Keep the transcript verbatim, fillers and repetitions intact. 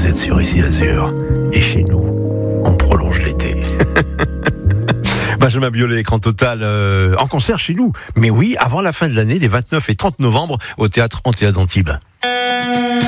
êtes sur Ici Azur. Et chez nous, on prolonge l'été. Benjamin Biolay, écran total, euh, en concert chez nous. Mais oui, avant la fin de l'année, les vingt-neuf et trente novembre, au théâtre Antéa d'Antibes.